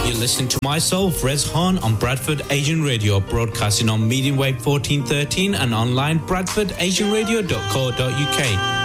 You're listening to myself, Rez Khan, on Bradford Asian Radio, broadcasting on medium wave 1413 and online bradfordasianradio.co.uk.